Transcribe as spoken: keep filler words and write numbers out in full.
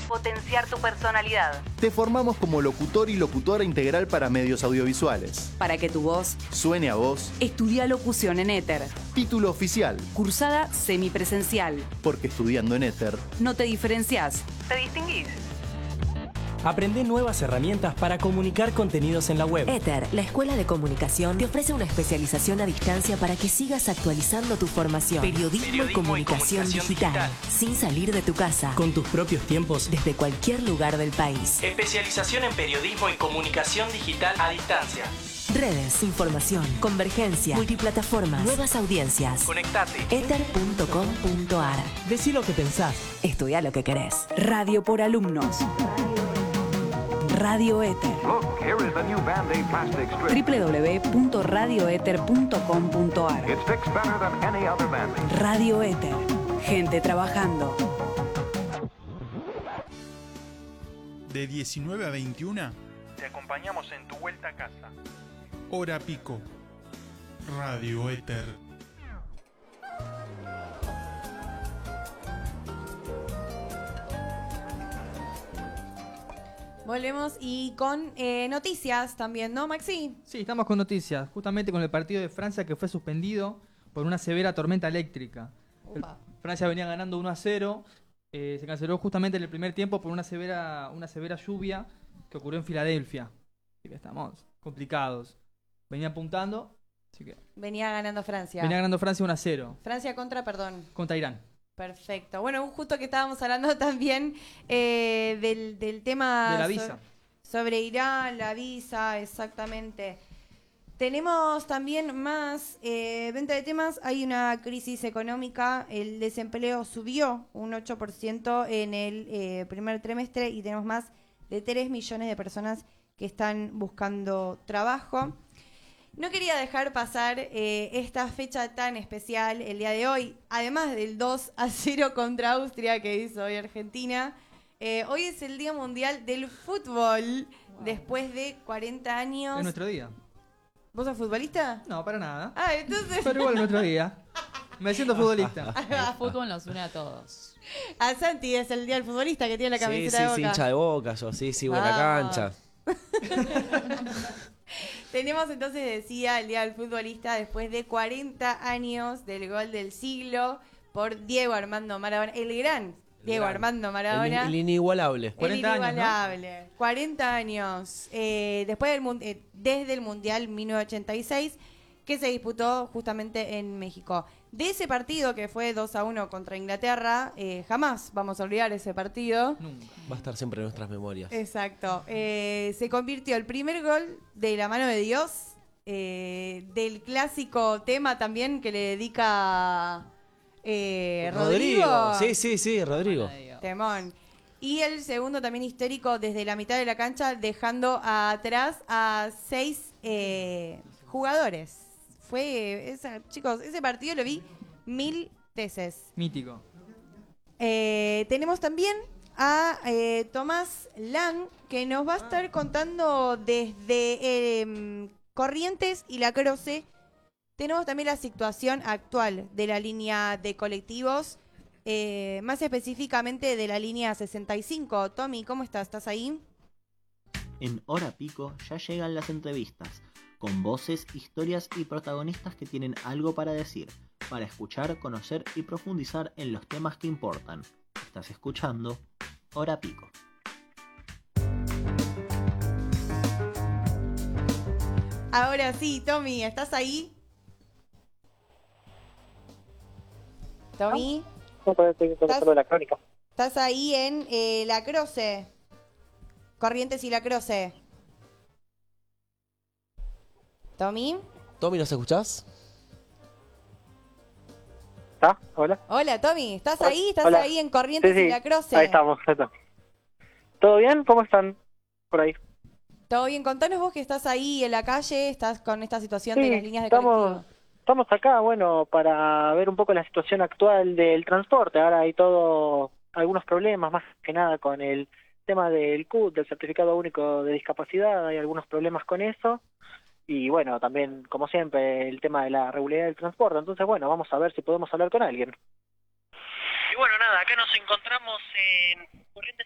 potenciar tu personalidad. Te formamos como locutor y locutora integral para medios audiovisuales. Para que tu voz Suene a vos. estudia locución en éter. Título oficial. Cursada semipresencial. Porque estudiando en éter No te diferenciás, te distinguís. Aprende nuevas herramientas para comunicar contenidos en la web. éter, la escuela de comunicación, te ofrece una especialización a distancia para que sigas actualizando tu formación. Periodismo, Periodismo y comunicación, y comunicación digital, digital. sin salir de tu casa, Con tus propios tiempos. desde cualquier lugar del país. Especialización en periodismo y comunicación digital a distancia. Redes, información, convergencia, multiplataformas, nuevas audiencias. Conectate. éter punto com punto ar. Decí lo que pensás. Estudia lo que querés. Radio por alumnos. Radio Éter. Look, here is the new Band-Aid plastic strip. w w w punto radio éter punto com punto ar. It sticks better than any other Band-Aid. Radio Éter. Gente trabajando. De diecinueve a veintiuna, te acompañamos en tu vuelta a casa. Hora pico. Radio Éter. Volvemos y con eh, noticias también, ¿no, Maxi? Sí, estamos con noticias, justamente con el partido de Francia que fue suspendido por una severa tormenta eléctrica. El- Upa. Francia venía ganando uno a cero, eh, se canceló justamente en el primer tiempo por una severa, una severa lluvia que ocurrió en Filadelfia. Así que estamos complicados. Venía apuntando, así que Venía ganando Francia. venía ganando Francia uno a cero Francia contra, perdón. contra Irán. Perfecto. Bueno, justo que estábamos hablando también eh, del, del tema... De la so- visa. sobre Irán, la visa, exactamente. Tenemos también más eh, venta de temas. Hay una crisis económica. El desempleo subió un ocho por ciento en el eh, primer trimestre y tenemos más de tres millones de personas que están buscando trabajo. No quería dejar pasar eh, esta fecha tan especial el día de hoy, además del dos a cero contra Austria que hizo hoy Argentina. Eh, hoy es el Día Mundial del Fútbol, después de cuarenta años. Es nuestro día. ¿Vos sos futbolista? No, para nada. Ah, entonces Pero igual es nuestro día. Me siento futbolista. El fútbol nos une a todos. a Santi es el Día del Futbolista que tiene la Sí, camiseta sí, de Boca. sí, hincha de Boca, yo sí, sí, buena Ah. cancha. Tenemos entonces, decía, el Día del Futbolista después de cuarenta años del gol del siglo por Diego Armando Maradona, el gran Diego gran. Armando El, Maradona. el inigualable. El cuarenta años, ¿no? inigualable. cuarenta años. Eh, después del mun- eh, desde el Mundial mil novecientos ochenta y seis, que se disputó justamente en México. De ese partido que fue dos a uno contra Inglaterra, eh, jamás vamos a olvidar ese partido. Nunca. Va a estar siempre en nuestras memorias. Exacto. Eh, se convirtió el primer gol de la mano de Dios, eh, del clásico tema también que le dedica eh, Rodrigo. Sí, sí, sí, Rodrigo. Mano de Dios. Temón. Y el segundo también histórico desde la mitad de la cancha, dejando atrás a seis eh, jugadores. Fue, esa, chicos, ese partido lo vi mil veces. Mítico. Eh, tenemos también a eh, Tomás Lang, que nos va a estar contando desde eh, Corrientes y La Croce. Tenemos también la situación actual de la línea de colectivos, eh, más específicamente de la línea sesenta y cinco. Tommy, ¿cómo estás? ¿Estás ahí? En Hora Pico ya llegan las entrevistas, con voces, historias y protagonistas que tienen algo para decir, para escuchar, conocer y profundizar en los temas que importan. Estás escuchando Hora Pico. Ahora sí, Tommy, ¿estás ahí? Tommy, ¿Estás- la crónica. ¿estás ahí en eh, La Croce? Corrientes y La Croce. Tommy. Tommy, ¿nos escuchás? ¿Está? Hola. Hola, Tommy, ¿estás Hola. ahí? ¿Estás Hola. ahí en Corrientes Sí, sí. y La Croce? Ahí estamos, ahí estamos. ¿Todo bien? ¿Cómo están por ahí? ¿Todo bien? Contanos vos que estás ahí en la calle, estás con esta situación de Sí, las líneas de estamos, colectivo. estamos acá, bueno, para ver un poco la situación actual del transporte. Ahora hay todo, algunos problemas, más que nada con el tema del C U T, del Certificado Único de Discapacidad, hay algunos problemas con eso. Y bueno, también, como siempre, el tema de la regularidad del transporte. Entonces, bueno, vamos a ver si podemos hablar con alguien. Y bueno, nada, acá nos encontramos en Corrientes